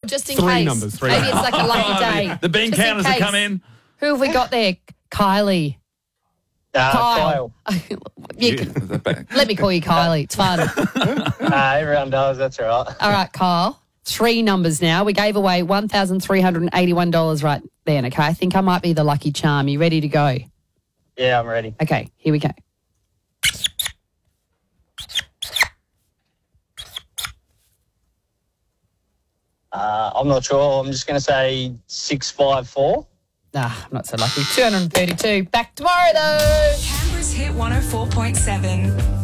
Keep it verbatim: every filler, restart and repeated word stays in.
just in Three case. numbers, three Maybe numbers. it's like a lucky day. The bean Just in counters have case. come in. Who have we got there? Kylie. Uh, Kyle. Kyle. You Yeah, can- the ba- let me call you Kylie. It's fun. Uh, everyone does. That's all right. All right, Kyle. Three numbers now. We gave away one thousand three hundred eighty-one dollars right then, okay? I think I might be the lucky charm. You ready to go? Yeah, I'm ready. Okay, here we go. Uh, I'm not sure. I'm just going to say six five four. Ah, I'm not so lucky. two hundred thirty-two. Back tomorrow, though. Canberra's Hit one oh four point seven.